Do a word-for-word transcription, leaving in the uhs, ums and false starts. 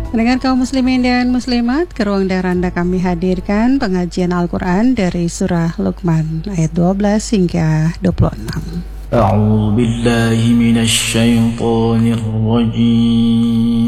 Pendengar kaum muslimin dan muslimat, ke ruang dan Anda kami hadirkan pengajian Al-Quran dari surah Luqman ayat dua belas hingga dua puluh enam. A'udzu billahi minasy syaithanir rajim.